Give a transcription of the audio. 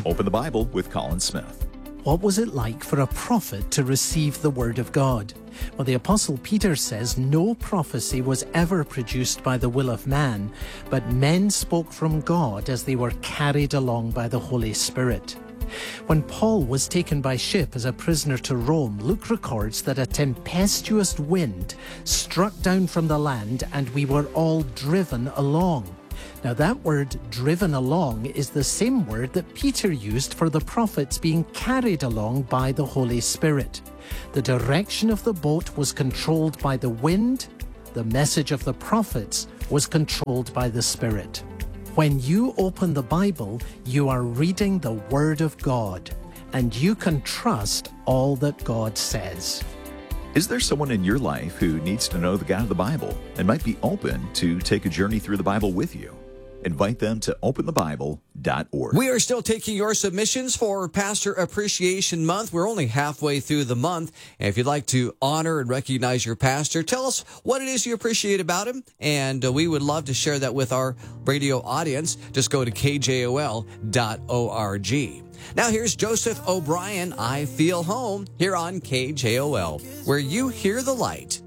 Open the Bible with Colin Smith. What was it like for a prophet to receive the Word of God? Well, the Apostle Peter says no prophecy was ever produced by the will of man, but men spoke from God as they were carried along by the Holy Spirit. When Paul was taken by ship as a prisoner to Rome, Luke records that a tempestuous wind struck down from the land and we were all driven along. Now that word driven along is the same word that Peter used for the prophets being carried along by the Holy Spirit. The direction of the boat was controlled by the wind. The message of the prophets was controlled by the Spirit. When you open the Bible, you are reading the Word of God, and you can trust all that God says. Is there someone in your life who needs to know the God of the Bible and might be open to take a journey through the Bible with you? Invite them to openthebible.org. We are still taking your submissions for Pastor Appreciation Month. We're only halfway through the month. And if you'd like to honor and recognize your pastor, tell us what it is you appreciate about him. And we would love to share that with our radio audience. Just go to kjol.org. Now here's Joseph O'Brien, I Feel Home, here on KJOL, where you hear the light.